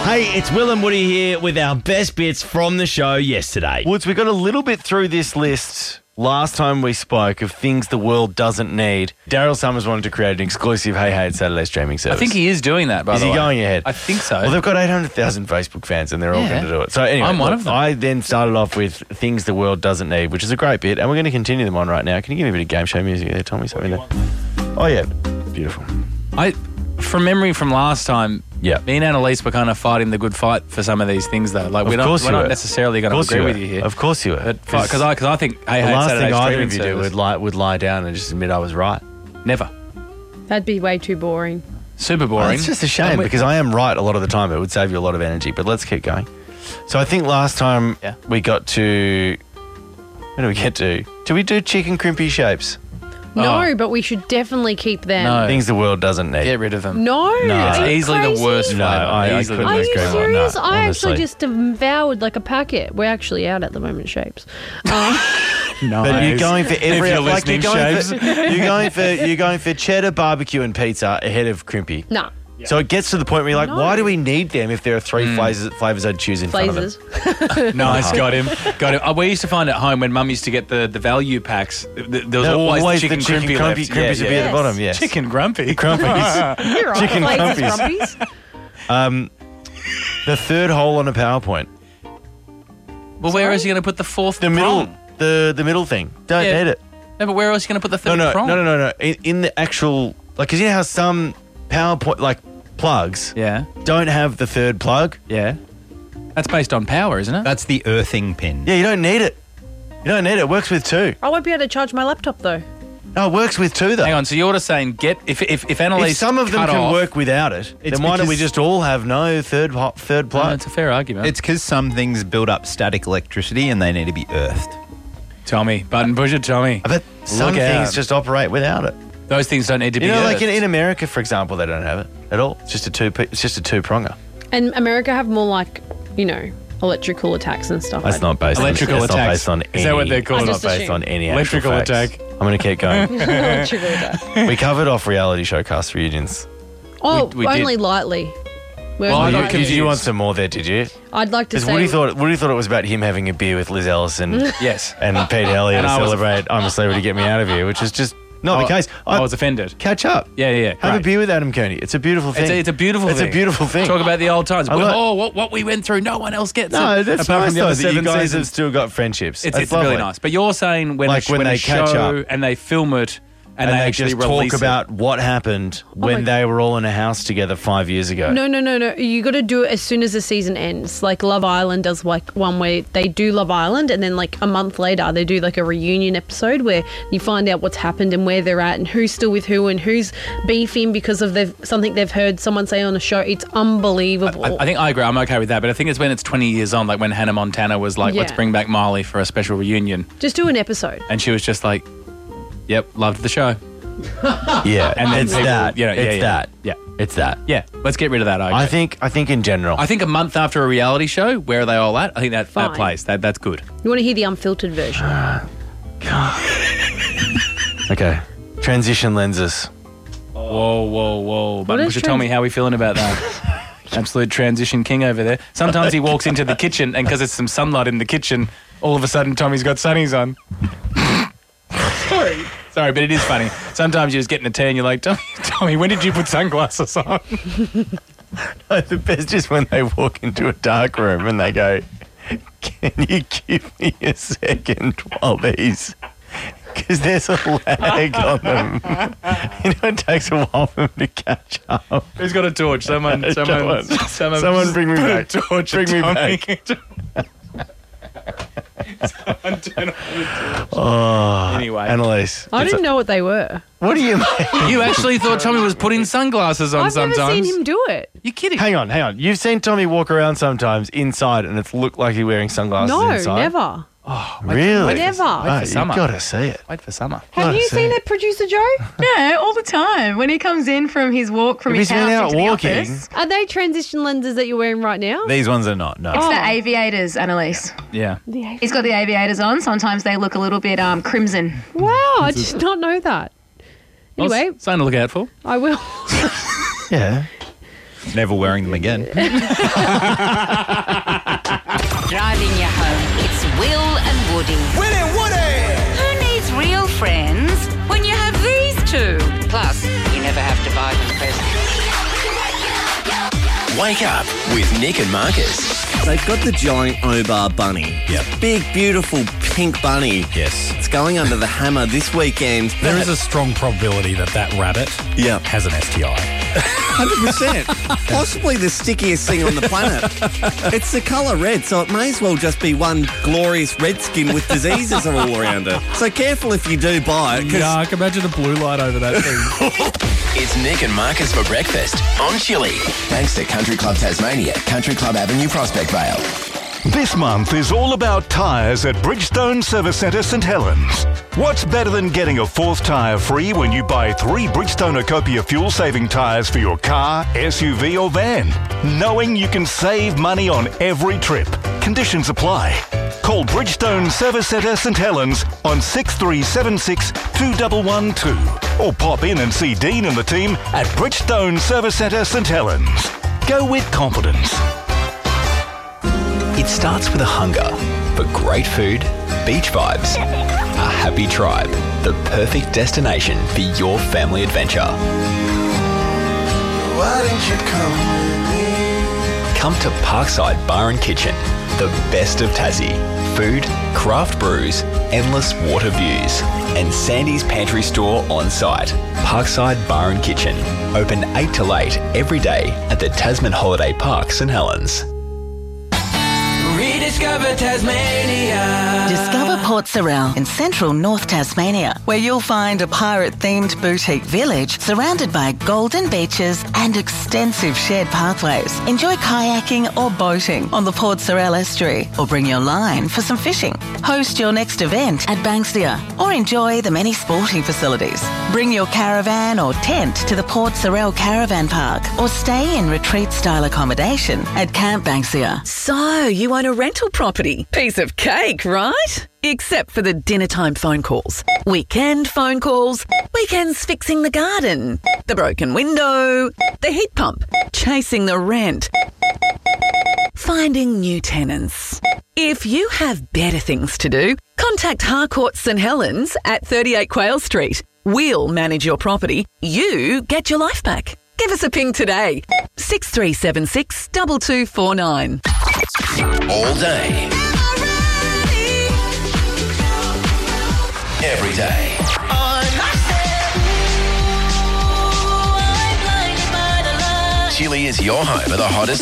Hey, it's Will and Woody here with our best bits from the show yesterday. Woods, we got a little bit through this list last time we spoke of things the world doesn't need. Daryl Summers wanted to create an exclusive Hey Hey It's Saturday streaming service. I think he is doing that, by the way. Is he going ahead? I think so. Well, they've got 800,000 Facebook fans and they're all going to do it. So anyway, I'm one of them. I then started off with things the world doesn't need, which is a great bit, and we're going to continue them on right now. Can you give me a bit of game show music there? Tell me something there. Oh, yeah. Beautiful. From memory from last time, Yeah. me and Annalise were kind of fighting the good fight for some of these things, though. Like, we're not necessarily going to agree with you here. Of course you were. Because I think Hey the Hey last Saturday thing either streaming of you do service. would lie down and just admit I was right. Never. That'd be way too boring. Super boring. It's just a shame because I am right a lot of the time. It would save you a lot of energy, but let's keep going. So I think last time we got to... Where do we get to? Do we do chicken crimpy shapes? No, but we should definitely keep them. No. Things the world doesn't need. Get rid of them. No. It's are you easily crazy? the worst No, flavour. I Easily couldn't the Are worst you agree more. flavour. serious? No, I honestly. actually just devoured like a packet. We're actually out at the moment, Shapes. No. But you're going for every... If you're like listening, you're going for cheddar, barbecue and pizza ahead of crimpy. Nah. So it gets to the point where you're like, No. why do we need them if there are three flavours I'd choose in front of them? Flazers. Nice, got him. We used to find at home when Mum used to get the value packs, there was always chicken crimpy left. Crumpies would be at the bottom, yes. Chicken grumpy. Crumpies. You're right. Chicken Flazers, crumpies. crumpies. The third hole on a PowerPoint. Well, where else are you going to put the fourth The middle, prong? the middle thing. Don't Yeah. need it. No, but where else are you going to put the third No. prong? In the actual... Like, because you know how some PowerPoint, like, plugs Yeah, don't have the third plug? yeah. That's based on power, isn't it? That's the earthing pin. Yeah, you don't need it. You don't need it. It works with two. I won't be able to charge my laptop though. No, it works with two, though. Hang on, so you're just saying if Annalise If some of them cut can off, work without it, It's then why don't we because- just all have no third No, plug? it's a fair argument. It's because some things build up static electricity and they need to be earthed. Tommy, button pusher Tommy. I bet some Look things out. just operate without it. Those things don't need to be You know, like earthed. in America, for example, they don't have it at all. It's just a two-pronger. And America have more like, electrical attacks and stuff. That's not based Electrical on that's not based based on Is any. that what they're called? It's I not just based on any Electrical actual facts. attack. I'm going to keep going. electrical attack. We covered off reality show cast reunions. Oh, We did. only lightly. Well, I got Did confused. you want some more there, did you? I'd like to Because say. Woody thought it was about him having a beer with Liz Ellison Yes. and Pete Elliott And to I was- celebrate I'm a Celebrity, Get Me Out of Here, which is just not the case. I was offended. Catch up. Yeah. Have a great. beer with Adam Kearney. It's a beautiful thing. It's a beautiful It's thing. a beautiful thing. Talk about the old times. I like- What we went through, no one else gets No, it. that's apart nice from the though other that you 7 guys have seasons. still got friendships. It's That's really lovely. nice. But you're saying when Like when a they catch show up. and they film it and they actually just talk release about what happened when they were all in a house together 5 years ago. No. You got to do it as soon as the season ends. Like Love Island does like one where they do Love Island and then like a month later they do like a reunion episode where you find out what's happened and where they're at and who's still with who and who's beefing because of something they've heard someone say on a show. It's unbelievable. I think I agree. I'm okay with that. But I think it's when it's 20 years on, like when Hannah Montana was like, let's Yeah. bring back Miley for a special reunion. Just do an episode. And she was just like, yep, loved the show. Yeah, And then it's people, that. you know, it's that. Yeah. It's that. Yeah, let's get rid of that. I think in general. I think a month after a reality show, where are they all at? I think that Fine. plays. That's good. You want to hear the unfiltered version? Okay. Transition lenses. Whoa. But is you tell me how we feeling about that? Absolute transition king over there. Sometimes he walks into the kitchen and because there's some sunlight in the kitchen, all of a sudden Tommy's got sunnies on. Sorry, but it is funny. Sometimes you're just getting a tea and you're like, Tommy, when did you put sunglasses on? The best is when they walk into a dark room and they go, can you give me a second while these... Because there's a lag on them. It takes a while for them to catch up. Who's got a torch? Someone Someone bring me put a back. torch Bring at me Tommy. back. Someone turn off the torch. Oh, Anyway. Annalise. I didn't know what they were. What do you mean? You actually thought Tommy was putting sunglasses on I've sometimes? never seen him do it. You kidding? Hang on. You've seen Tommy walk around sometimes inside and it's looked like he's wearing sunglasses No, inside? never. Really? Never. Oh, for summer. you've got to see it. Wait for summer. Have you seen it, Producer Joe? Yeah, all the time. When he comes in from his walk from If his he's been house out into the walking, office. Are they transition lenses that you're wearing right now? These ones are not, no. It's the aviators, Annalise. Yeah. He's got the aviators on. Sometimes they look a little bit crimson. Wow, I did not know that. Anyway, Something to look out for. I will. yeah. Never wearing them again. Driving you home, it's Will and Woody. Will and Woody! Who needs real friends when you have these two? Plus, you never have to buy them presents. Wake up with Nick and Marcus. They've got the giant Obar bunny. Yep. Big, beautiful pink bunny. Yes. It's going under the hammer this weekend. There is a strong probability that rabbit has an STI. 100%. Possibly the stickiest thing on the planet. It's the colour red, so it may as well just be one glorious red skin with diseases all around it. So careful if you do buy it. Yeah, I can imagine a blue light over that thing. It's Nick and Marcus for breakfast on Chili. Thanks to Country Club Tasmania, Country Club Avenue, Prospect Vale. This month is all about tyres at Bridgestone Service Centre St Helens. What's better than getting a fourth tyre free when you buy 3 Bridgestone Ecopia fuel-saving tyres for your car, SUV or van? Knowing you can save money on every trip. Conditions apply. Call Bridgestone Service Centre St Helens on 6376 2112 or pop in and see Dean and the team at Bridgestone Service Centre St Helens. Go with confidence. It starts with a hunger for great food, beach vibes, a happy tribe, the perfect destination for your family adventure. Why didn't you come with me? Come to Parkside Bar and Kitchen, the best of Tassie. Food, craft brews, endless water views, and Sandy's Pantry Store on site. Parkside Bar and Kitchen, open 8 till 8 every day at the Tasman Holiday Park, St Helens. Rediscover Tasmania. Discover Port Sorell in central North Tasmania, where you'll find a pirate-themed boutique village surrounded by golden beaches and extensive shared pathways. Enjoy kayaking or boating on the Port Sorell estuary, or bring your line for some fishing. Host your next event at Banksia, or enjoy the many sporting facilities. Bring your caravan or tent to the Port Sorell Caravan Park, or stay in retreat-style accommodation at Camp Banksia. So, you own a rental property. Piece of cake, right? Except for the dinner time phone calls, weekend phone calls, weekends fixing the garden, the broken window, the heat pump, chasing the rent, finding new tenants. If you have better things to do, contact Harcourt St Helens at 38 Quayle Street. We'll manage your property. You get your life back. Give us a ping today. 6376 2249. All day. Every day. Chili is your home of the hottest